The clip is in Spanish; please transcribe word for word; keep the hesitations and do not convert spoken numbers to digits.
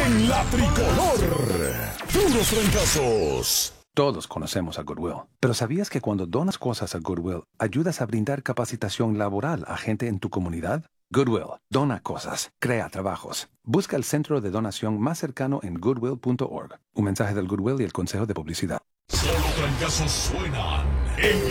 en la tricolor. Puros fracasos. Todos conocemos a Goodwill, pero ¿sabías que cuando donas cosas a Goodwill, ayudas a brindar capacitación laboral a gente en tu comunidad? Goodwill, dona cosas, crea trabajos. Busca el centro de donación más cercano en goodwill punto org. Un mensaje del Goodwill y el Consejo de Publicidad. Solo fracasos suenan en